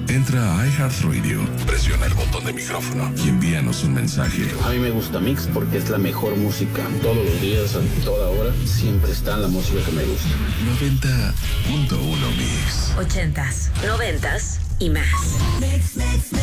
Entra a iHeartRadio, presiona el botón de micrófono y envíanos un mensaje. A mí me gusta Mix porque es la mejor música. Todos los días, a toda hora, siempre está la música que me gusta. 90.1 Mix. 80s, 90s y más. Mix.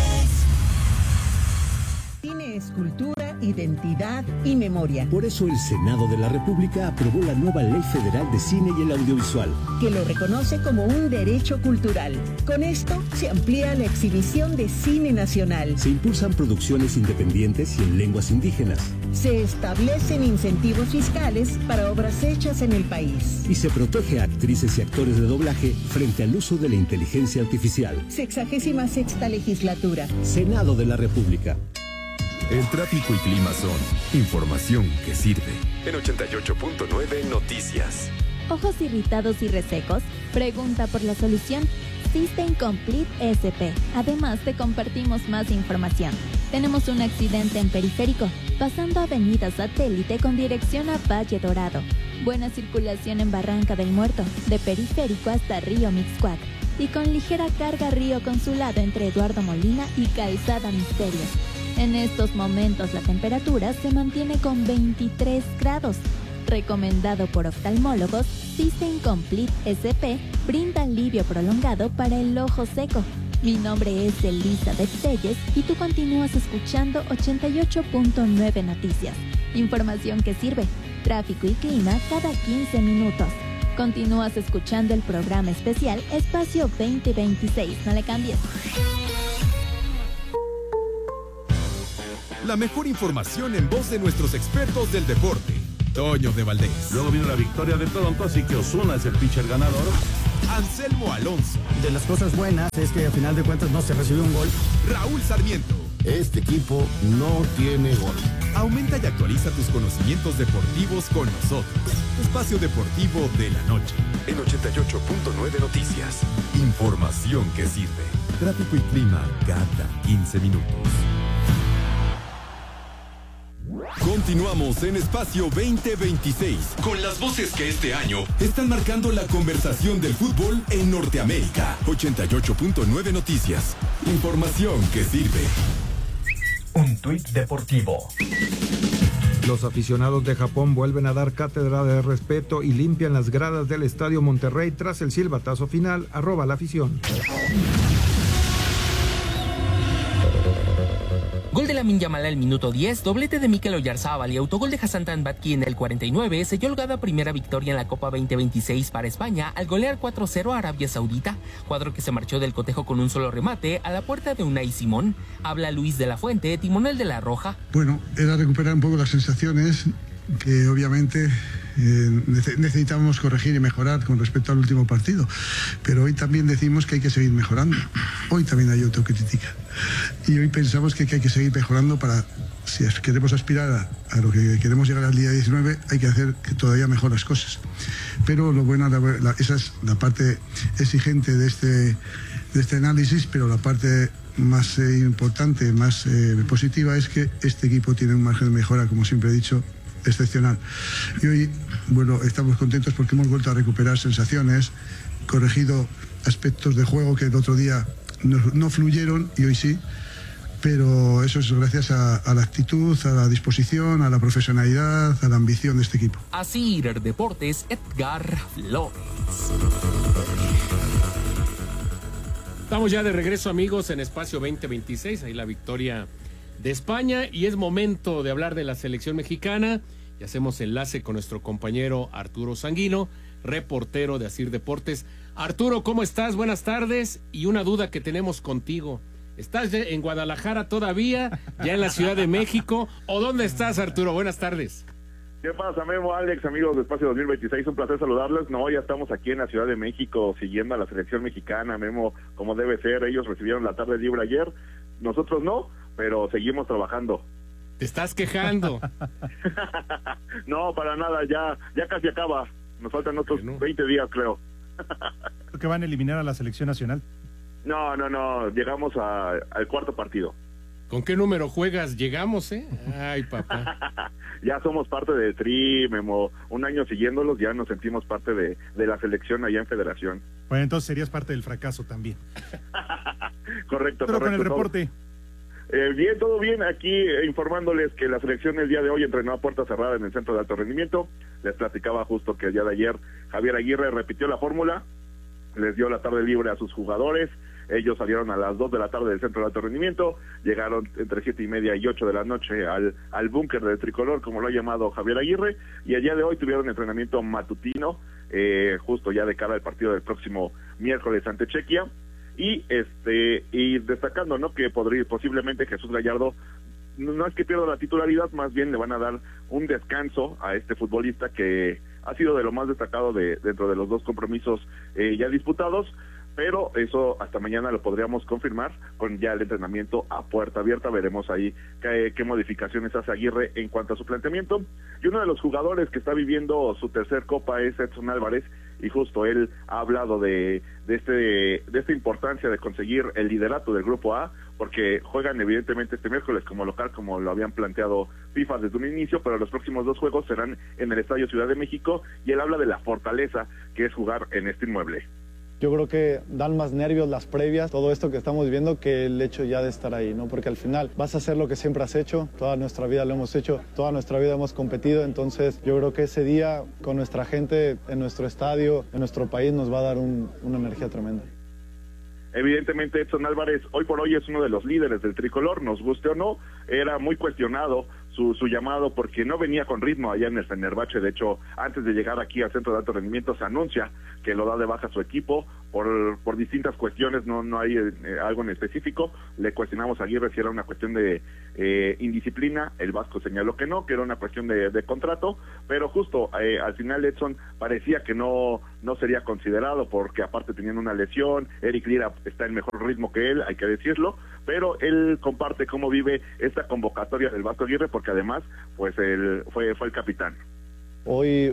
Cine es cultura, identidad y memoria. Por eso el Senado de la República aprobó la nueva Ley Federal de Cine y el Audiovisual, que lo reconoce como un derecho cultural. Con esto se amplía la exhibición de cine nacional. Se impulsan producciones independientes y en lenguas indígenas. Se establecen incentivos fiscales para obras hechas en el país. Y se protege a actrices y actores de doblaje frente al uso de la inteligencia artificial. 66ª legislatura. Senado de la República. El tráfico y clima son información que sirve. En 88.9 Noticias. ¿Ojos irritados y resecos? Pregunta por la solución. System Complete SP. Además, te compartimos más información. Tenemos un accidente en Periférico, pasando Avenida Satélite con dirección a Valle Dorado. Buena circulación en Barranca del Muerto, de Periférico hasta Río Mixcoac. Y con ligera carga Río Consulado entre Eduardo Molina y Calzada Misterio. En estos momentos la temperatura se mantiene con 23 grados. Recomendado por oftalmólogos, System Complete SP brinda alivio prolongado para el ojo seco. Mi nombre es Elizabeth Telles y tú continúas escuchando 88.9 Noticias. Información que sirve. Tráfico y clima cada 15 minutos. Continúas escuchando el programa especial Espacio 2026. No le cambies. La mejor información en voz de nuestros expertos del deporte. Toño de Valdés. Luego vino la victoria de Toronto, así que Ozuna es el pitcher ganador. Anselmo Alonso. De las cosas buenas es que a final de cuentas no se recibió un gol. Raúl Sarmiento. Este equipo no tiene gol. Aumenta y actualiza tus conocimientos deportivos con nosotros. Espacio Deportivo de la Noche. En 88.9 Noticias. Información que sirve. Tráfico y clima cada 15 minutos. Continuamos en Espacio 2026 con las voces que este año están marcando la conversación del fútbol en Norteamérica. 88.9 Noticias. Información que sirve. Un tuit deportivo. Los aficionados de Japón vuelven a dar cátedra de respeto y limpian las gradas del Estadio Monterrey tras el silbatazo final. @la afición. Gol de Lamine Yamal al minuto 10, doblete de Mikel Oyarzabal y autogol de Hassan Tanbaki en el 49 selló holgada primera victoria en la Copa 2026 para España al golear 4-0 a Arabia Saudita, cuadro que se marchó del cotejo con un solo remate a la puerta de Unai Simón. Habla Luis de la Fuente, timonel de la Roja. Bueno, era recuperar un poco las sensaciones que obviamente necesitamos corregir y mejorar con respecto al último partido, pero hoy también decimos que hay que seguir mejorando. Hoy también hay autocrítica y hoy pensamos que hay que seguir mejorando para, si queremos aspirar a lo que queremos llegar al día 19, hay que hacer que todavía mejor las cosas. Pero lo bueno, esa es la parte exigente de este análisis, pero la parte más importante, más positiva es que este equipo tiene un margen de mejora, como siempre he dicho, excepcional. Y hoy, bueno, estamos contentos porque hemos vuelto a recuperar sensaciones, corregido aspectos de juego que el otro día no fluyeron y hoy sí, pero eso es gracias a la actitud, a la disposición, a la profesionalidad, a la ambición de este equipo. Así, Deportes, Edgar Flores. Estamos ya de regreso, amigos, en Espacio 2026, ahí la victoria de España, y es momento de hablar de la selección mexicana y hacemos enlace con nuestro compañero Arturo Sanguino, reportero de Asir Deportes. Arturo, ¿cómo estás? Buenas tardes. Y una duda que tenemos contigo, ¿estás en Guadalajara todavía, ya en la Ciudad de México, o dónde estás, Arturo? Buenas tardes. ¿Qué pasa, Memo, Alex, amigos de Espacio 2026? Un placer saludarles. No, ya estamos aquí en la Ciudad de México siguiendo a la selección mexicana, Memo, como debe ser. Ellos recibieron la tarde libre ayer, nosotros no, pero seguimos trabajando. ¿Te estás quejando? No, para nada, ya casi acaba. Nos faltan otros 20 días, creo. ¿Creo que van a eliminar a la selección nacional? No, llegamos al cuarto partido. ¿Con qué número juegas? Llegamos, ¿eh? Ay, papá. Ya somos parte de Tri, Memo. Un año siguiéndolos, ya nos sentimos parte de la selección allá en Federación. Bueno, entonces serías parte del fracaso también. Correcto. Pero con el reporte. Bien, todo bien. Aquí informándoles que la selección el día de hoy entrenó a puerta cerrada en el centro de alto rendimiento. Les platicaba justo que el día de ayer Javier Aguirre repitió la fórmula, les dio la tarde libre a sus jugadores. Ellos salieron a las 2 de la tarde del centro de alto rendimiento, llegaron entre 7:30 y 8 de la noche al búnker del tricolor, como lo ha llamado Javier Aguirre, y el día de hoy tuvieron entrenamiento matutino, justo ya de cara al partido del próximo miércoles ante Chequia. Y destacando, ¿no?, que posiblemente Jesús Gallardo no es que pierda la titularidad, más bien le van a dar un descanso a este futbolista que ha sido de lo más destacado dentro de los 2 compromisos ya disputados, pero eso hasta mañana lo podríamos confirmar con ya el entrenamiento a puerta abierta. Veremos ahí qué modificaciones hace Aguirre en cuanto a su planteamiento. Y uno de los jugadores que está viviendo su tercer copa es Edson Álvarez, y justo él ha hablado de esta importancia de conseguir el liderato del Grupo A, porque juegan evidentemente este miércoles como local, como lo habían planteado FIFA desde un inicio, pero los próximos 2 juegos serán en el Estadio Ciudad de México, y él habla de la fortaleza que es jugar en este inmueble. Yo creo que dan más nervios las previas, todo esto que estamos viendo, que el hecho ya de estar ahí, ¿no? Porque al final vas a hacer lo que siempre has hecho, toda nuestra vida lo hemos hecho, toda nuestra vida hemos competido, entonces yo creo que ese día con nuestra gente en nuestro estadio, en nuestro país, nos va a dar una energía tremenda. Evidentemente Edson Álvarez hoy por hoy es uno de los líderes del tricolor, nos guste o no, era muy cuestionado su llamado porque no venía con ritmo allá en el Fenerbahce. De hecho, antes de llegar aquí al centro de alto rendimiento se anuncia que lo da de baja su equipo por distintas cuestiones, no hay algo en específico. Le cuestionamos a Aguirre si era una cuestión de indisciplina, el vasco señaló que era una cuestión de contrato, pero justo al final Edson parecía que no sería considerado porque aparte tenían una lesión. Eric Lira está en mejor ritmo que él, hay que decirlo, pero él comparte cómo vive esta convocatoria del Vasco Aguirre porque además pues él fue el capitán. Hoy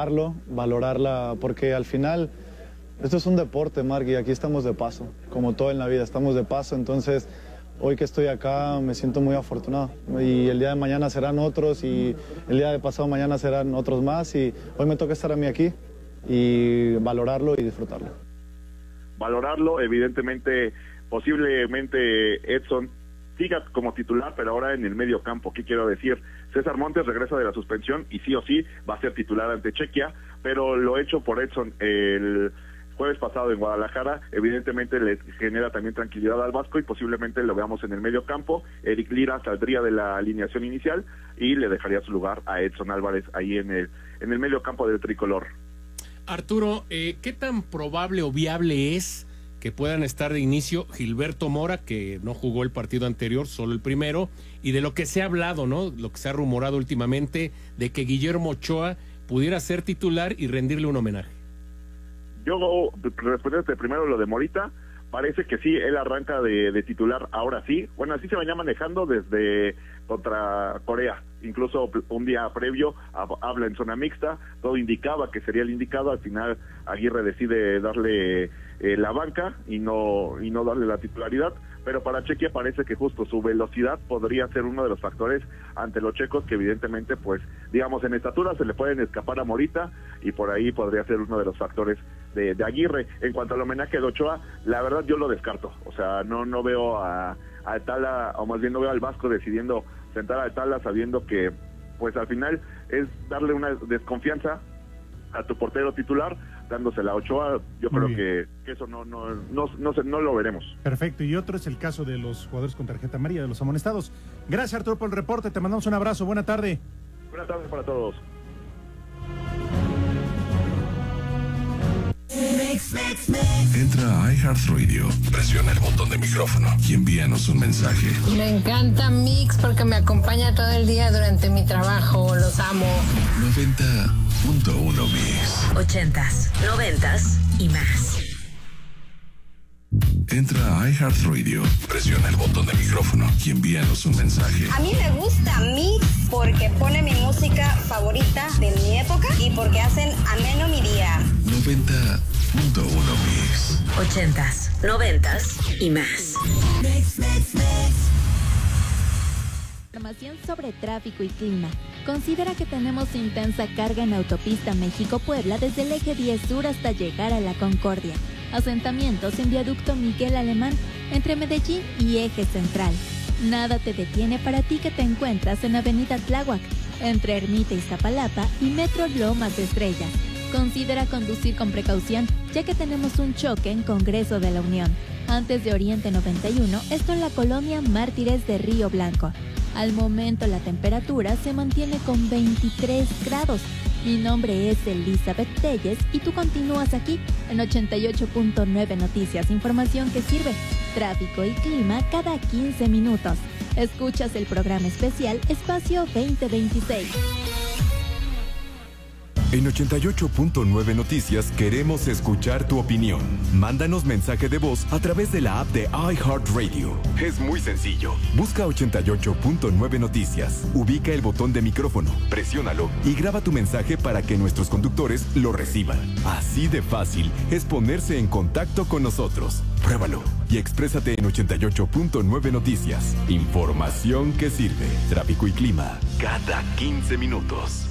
valorarla, porque al final esto es un deporte, Marc, y aquí estamos de paso, como todo en la vida, estamos de paso. Entonces hoy que estoy acá me siento muy afortunado, y el día de mañana serán otros, y el día de pasado mañana serán otros más, y hoy me toca estar a mí aquí y valorarlo y disfrutarlo. Valorarlo, evidentemente, posiblemente Edson siga como titular, pero ahora en el medio campo. ¿Qué quiero decir? César Montes regresa de la suspensión y sí o sí va a ser titular ante Chequia, pero lo hecho por Edson el jueves pasado en Guadalajara evidentemente le genera también tranquilidad al Vasco y posiblemente lo veamos en el medio campo. Eric Lira saldría de la alineación inicial y le dejaría su lugar a Edson Álvarez ahí en el medio campo del tricolor. Arturo, ¿qué tan probable o viable es que puedan estar de inicio Gilberto Mora, que no jugó el partido anterior, solo el primero, y de lo que se ha hablado, ¿no?, lo que se ha rumorado últimamente, de que Guillermo Ochoa pudiera ser titular y rendirle un homenaje? Yo, respondiéndote primero lo de Morita, parece que sí, él arranca de titular ahora sí. Bueno, así se venía manejando desde contra Corea, incluso un día previo habla en zona mixta, todo indicaba que sería el indicado. Al final Aguirre decide darle la banca y no darle la titularidad, pero para Chequia parece que justo su velocidad podría ser uno de los factores ante los checos, que evidentemente pues digamos en estatura se le pueden escapar a Morita, y por ahí podría ser uno de los factores de Aguirre. En cuanto al homenaje de Ochoa, la verdad yo lo descarto, o sea, no veo a Tala, o más bien no veo al Vasco decidiendo sentar a Tala sabiendo que pues al final es darle una desconfianza a tu portero titular, dándosela a Ochoa. Yo creo que eso no lo veremos. Perfecto, y otro es el caso de los jugadores con tarjeta amarilla, de los amonestados. Gracias, Arturo, por el reporte, te mandamos un abrazo, buena tarde. Buena tarde para todos. Entra a iHeartRadio, presiona el botón de micrófono y envíanos un mensaje. Me encanta Mix porque me acompaña todo el día durante mi trabajo, los amo. 90.1 Mix. 80s, 90s y más. Entra a iHeartRadio, presiona el botón de micrófono y envíanos un mensaje. A mí me gusta Mix porque pone mi música favorita de mi época y porque hacen ameno mi día. 90.1 Mix. 80s, 90s y más. Información sobre tráfico y clima. Considera que tenemos intensa carga en autopista México-Puebla desde el eje 10 sur hasta llegar a La Concordia. Asentamientos en viaducto Miguel Alemán, entre Medellín y Eje Central. Nada te detiene para ti que te encuentras en Avenida Tláhuac, entre Ermita y Iztapalapa y Metro Lomas de Estrella. Considera conducir con precaución, ya que tenemos un choque en Congreso de la Unión, antes de Oriente 91, esto en la colonia Mártires de Río Blanco. Al momento la temperatura se mantiene con 23 grados. Mi nombre es Elizabeth Telles y tú continúas aquí en 88.9 Noticias, información que sirve, tráfico y clima cada 15 minutos. Escuchas el programa especial Espacio 2026. En 88.9 Noticias queremos escuchar tu opinión. Mándanos mensaje de voz a través de la app de iHeartRadio. Es muy sencillo. Busca 88.9 Noticias, ubica el botón de micrófono, presiónalo y graba tu mensaje para que nuestros conductores lo reciban. Así de fácil es ponerse en contacto con nosotros. Pruébalo y exprésate en 88.9 Noticias. Información que sirve. Tráfico y clima cada 15 minutos.